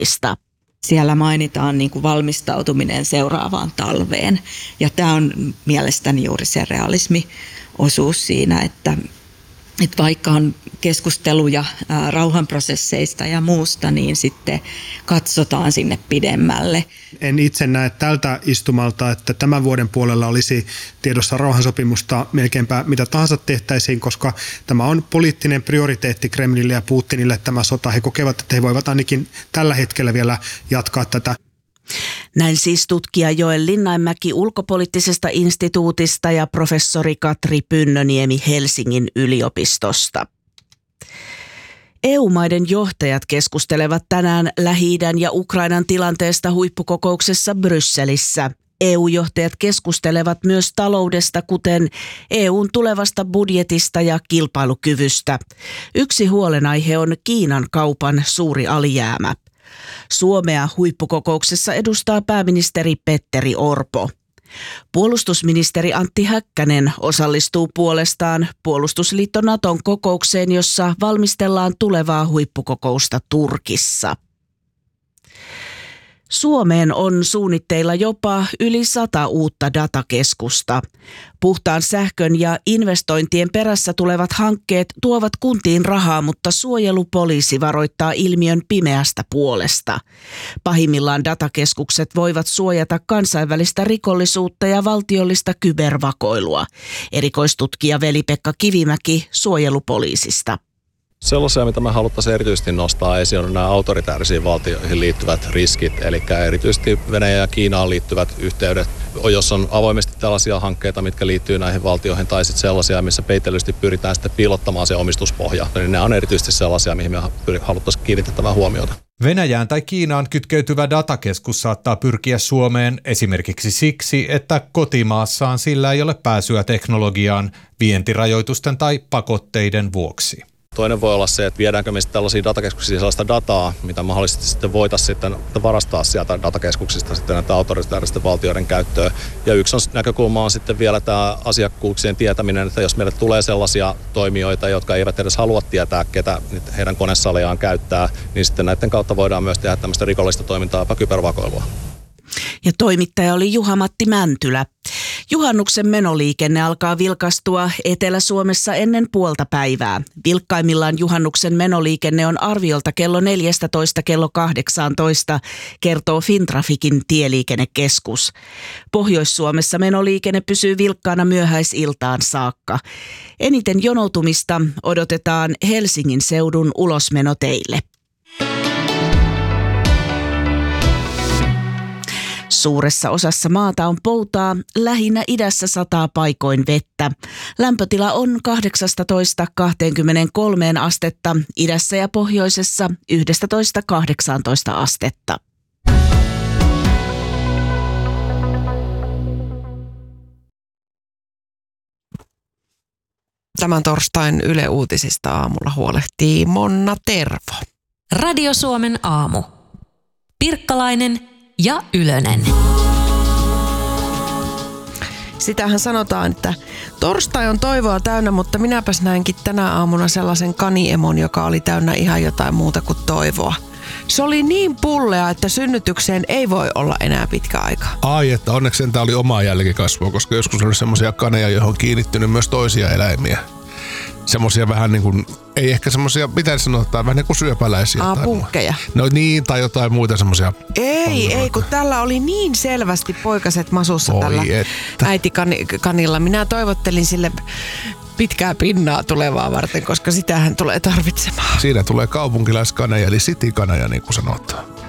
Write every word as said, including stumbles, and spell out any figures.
mahdollista. Siellä mainitaan niin kuin valmistautuminen seuraavaan talveen ja tämä on mielestäni juuri se realismiosuus siinä, että Että vaikka on keskusteluja ää, rauhanprosesseista ja muusta, niin sitten katsotaan sinne pidemmälle. En itse näe tältä istumalta, että tämän vuoden puolella olisi tiedossa rauhansopimusta melkeinpä mitä tahansa tehtäisiin, koska tämä on poliittinen prioriteetti Kremlille ja Putinille tämä sota. He kokevat, että he voivat ainakin tällä hetkellä vielä jatkaa tätä. Näin siis tutkija Joel Linnainmäki ulkopoliittisesta instituutista ja professori Katri Pynnöniemi Helsingin yliopistosta. E U-maiden johtajat keskustelevat tänään Lähi-idän ja Ukrainan tilanteesta huippukokouksessa Brysselissä. E U-johtajat keskustelevat myös taloudesta, kuten E U:n tulevasta budjetista ja kilpailukyvystä. Yksi huolenaihe on Kiinan kaupan suuri alijäämä. Suomea huippukokouksessa edustaa pääministeri Petteri Orpo. Puolustusministeri Antti Häkkänen osallistuu puolestaan puolustusliitto Naton kokoukseen, jossa valmistellaan tulevaa huippukokousta Turkissa. Suomeen on suunnitteilla jopa yli sata uutta datakeskusta. Puhtaan sähkön ja investointien perässä tulevat hankkeet tuovat kuntiin rahaa, mutta suojelupoliisi varoittaa ilmiön pimeästä puolesta. Pahimmillaan datakeskukset voivat suojata kansainvälistä rikollisuutta ja valtiollista kybervakoilua. Erikoistutkija Veli-Pekka Kivimäki suojelupoliisista. Sellaisia, mitä me haluttaisiin erityisesti nostaa esiin, on nämä autoritäärisiin valtioihin liittyvät riskit, eli erityisesti Venäjä ja Kiinaan liittyvät yhteydet, jos on avoimesti tällaisia hankkeita, mitkä liittyy näihin valtioihin, tai sitten sellaisia, missä peitellysti pyritään sitten piilottamaan se omistuspohja. Niin nämä on erityisesti sellaisia, mihin me haluttaisiin kiinnitettävää huomiota. Venäjään tai Kiinaan kytkeytyvä datakeskus saattaa pyrkiä Suomeen esimerkiksi siksi, että kotimaassaan sillä ei ole pääsyä teknologiaan vientirajoitusten tai pakotteiden vuoksi. Toinen voi olla se, että viedäänkö me tällaisia datakeskuksia sellaista dataa, mitä mahdollisesti sitten voitaisiin sitten varastaa sieltä datakeskuksista sitten näitä autoritaaristen valtioiden käyttöön. Ja yksi on, näkökulma on sitten vielä tämä asiakkuuksien tietäminen, että jos meille tulee sellaisia toimijoita, jotka eivät edes halua tietää, ketä heidän konesalejaan käyttää, niin sitten näiden kautta voidaan myös tehdä tämmöistä rikollista toimintaa, jopa kybervakoilua. Ja toimittaja oli Juha-Matti Mäntylä. Juhannuksen menoliikenne alkaa vilkastua Etelä-Suomessa ennen puolta päivää. Vilkkaimmillaan juhannuksen menoliikenne on arviolta kello neljätoista kello kahdeksantoista, kertoo Fintrafikin tieliikennekeskus. Pohjois-Suomessa menoliikenne pysyy vilkkaana myöhäisiltaan saakka. Eniten jonoutumista odotetaan Helsingin seudun ulosmenoteille. Suuressa osassa maata on poutaa, lähinnä idässä sataa paikoin vettä. Lämpötila on kahdeksasta kaksikymmentäkolme astetta, idässä ja pohjoisessa yksitoista kahdeksantoista astetta. Tämän torstain Yle Uutisista aamulla huolehtii Monna Tervo. Radio Suomen aamu. Pirkkalainen ja Ylönen. Sitähän sanotaan, että torstai on toivoa täynnä, mutta minäpäs näinkin tänä aamuna sellaisen kaniemon, joka oli täynnä ihan jotain muuta kuin toivoa. Se oli niin pullea, että synnytykseen ei voi olla enää pitkä aika. Ai, että onneksi sentään oli omaa jälkikasvua, koska joskus oli semmoisia kaneja, johon on kiinnittynyt myös toisia eläimiä. Semmoisia vähän niin kuin, ei ehkä semmoisia, mitä sanotaan, vähän niin kuin syöpäläisiä. Aa, punkkeja. No niin, tai jotain muita semmoisia. Ei, ei, kun tällä oli niin selvästi poikaset masussa. Oi tällä että. Äitikanilla. Minä toivottelin sille pitkää pinnaa tulevaa varten, koska sitähän tulee tarvitsemaan. Siinä tulee kaupunkilaiskanaja, eli citykanaja, niin kuin sanotaan.